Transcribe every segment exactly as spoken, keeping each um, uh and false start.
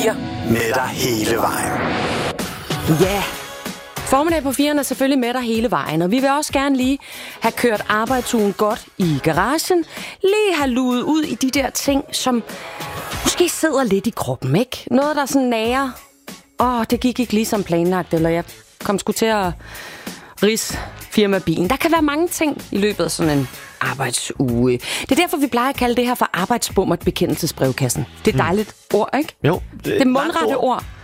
fire. Med dig hele vejen. Ja, formiddag på firen er selvfølgelig med dig hele vejen, og vi vil også gerne lige have kørt arbejdsugen godt i garagen. Lige have luet ud i de der ting, som måske sidder lidt i kroppen, ikke? Noget, der sådan nærer. Åh, oh, det gik ikke lige som planlagt, eller jeg kom sgu til at ridse firmabilen. Der kan være mange ting i løbet af sådan en arbejdsuge. Det er derfor, vi plejer at kalde det her for arbejdsbummertbekendelsesbrevkassen. Det er et dejligt mm. ord, ikke? Jo. Det, det er mundrette ord. ord.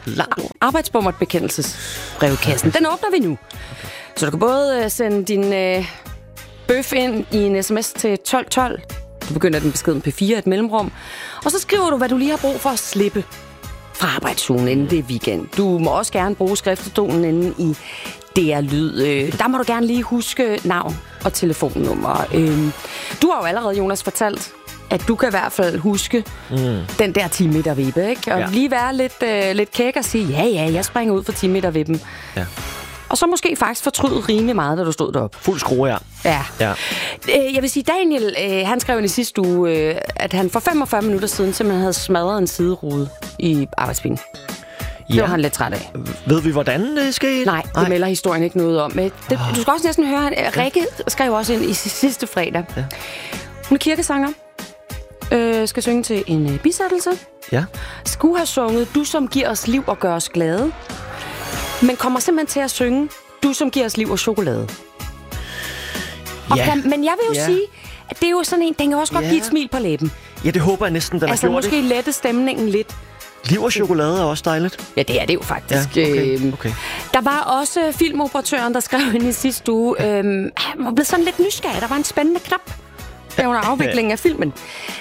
Arbejdsbummertbekendelsesbrevkassen. Den åbner vi nu. Så du kan både uh, sende din uh, bøf ind i en sms til tolv tolv. Du begynder den besked med P fire, et mellemrum. Og så skriver du, hvad du lige har brug for at slippe fra arbejdsugen, inden det er weekend. Du må også gerne bruge skriftestolen inden i D R Lyd. Der må du gerne lige huske navn og telefonnummer. Du har jo allerede, Jonas, fortalt, at du kan i hvert fald huske mm. den der ti meter vippe, ikke? Og ja. lige være lidt, øh, lidt kæk og sige, ja, ja, jeg springer ud for ti meter vippen. Ja. Og så måske faktisk fortryde rimelig meget, da du stod deroppe. Fuld skrue, ja. Ja. ja. Jeg vil sige, Daniel, øh, han skrev i sidste uge, øh, at han for femogfyrre minutter siden simpelthen havde smadret en siderude i arbejdsbilen. Det ja. var han lidt træt af. Ved vi, hvordan det skete? Nej, det Nej. melder historien ikke noget om. Det, oh. Du skal også næsten høre, at Rikke skrev også ind i sidste fredag. Ja. Hun er kirkesanger. Øh, skal synge til en øh, bisættelse. Ja. Skulle have sunget Du, som giver os liv og gør os glade. Men kommer simpelthen til at synge Du, som giver os liv og chokolade. Og ja. kan, men jeg vil jo ja. sige, at det er jo sådan en, den kan også godt ja. give et smil på læben. Ja, det håber jeg næsten, den altså, har gjort måske det. lette stemningen lidt. Liv og chokolade er også dejligt. Ja, det er det jo faktisk. Ja, okay, okay. Der var også filmoperatøren, der skrev ind i sidste uge. Øhm, han var blevet sådan lidt nysgerrig. Der var en spændende knap under afviklingen af filmen.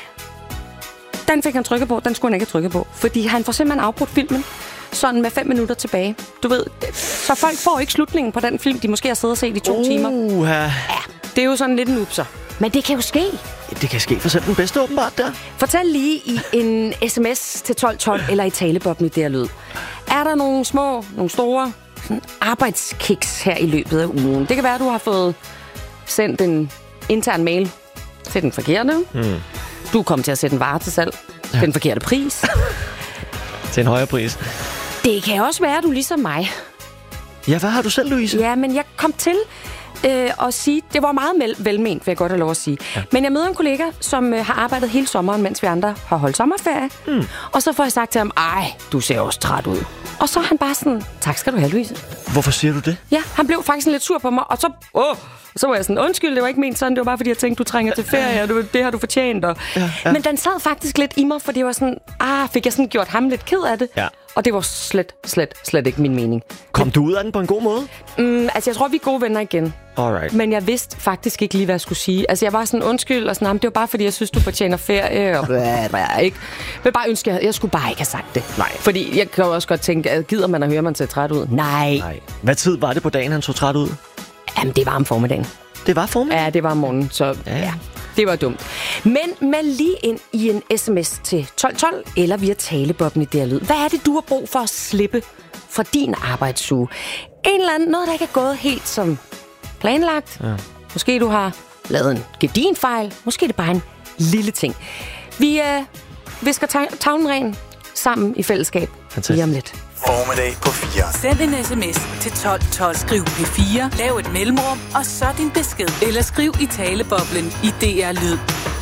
Den fik han trykket på, den skulle han ikke have trykket på. Fordi han får simpelthen afbrudt filmen, sådan med fem minutter tilbage. Du ved, så folk får ikke slutningen på den film, de måske har siddet og set i to uh, timer. Ja, det er jo sådan lidt en upser. Men det kan jo ske. Det kan ske for selv den bedste åbenbart der. Fortæl lige i en sms til tolv tolv eller i talebobben i D R Lyd. Er der nogle små, nogle store arbejdskiks her i løbet af ugen? Det kan være, at du har fået sendt en intern mail til den forkerte. Mm. Du er kommet til at sætte en vare til salg. Ja. Den forkerte pris. Til en højere pris. Det kan også være, at du ligesom mig. Ja, hvad har du selv, Louise? Ja, men jeg kom til øh, at sige, det var meget velment, vil jeg godt have lov at sige. Ja. Men jeg møder en kollega, som øh, har arbejdet hele sommeren, mens vi andre har holdt sommerferie. Mm. Og så får jeg sagt til ham, ej, du ser også træt ud. Og så er han bare sådan, tak skal du have, Louise. Hvorfor siger du det? Ja, han blev faktisk lidt sur på mig, og så... Åh, så var jeg sådan, undskyld, det var ikke ment sådan, det var bare fordi, jeg tænkte, du trænger til ferie, og det har du fortjent. Og... Ja, ja. Men den sad faktisk lidt i mig, for det var sådan, ah, fik jeg sådan gjort ham lidt ked af det. Ja. Og det var slet, slet, slet ikke min mening. Kom Men... du ud af den på en god måde? Mm, altså, jeg tror, vi er gode venner igen. Alright. Men jeg vidste faktisk ikke lige, hvad jeg skulle sige. Altså, jeg var sådan, undskyld, og sådan, det var bare fordi, jeg synes, du fortjener ferie, og bla, bla, ikke. Men bare ønske, jeg, jeg skulle bare ikke have sagt det. Nej. Fordi jeg kan jo også godt tænke, gider man at høre, man ser træt ud? Nej. Nej. Hvad tid var det på dagen, han så træt ud? Jamen, det var om formiddagen. Det var formiddag? Ja, det var om morgenen, så ja. ja, det var dumt. Men med lige ind i en sms til tolv tolv, eller via talebobben i D R Lyd. Hvad er det, du har brug for at slippe fra din arbejdsuge? En eller anden, noget, der ikke er gået helt som planlagt. Ja. Måske du har lavet en gedin fejl. Måske det er bare en lille ting. Vi øh, visker tavlen ren sammen i fællesskab. Fantastisk. Lige om lidt. Formiddag på fire. Send en sms til tolv tolv. Skriv P fire. Lav et mellemrum, og så din besked. Eller skriv i taleboblen i D R Lyd.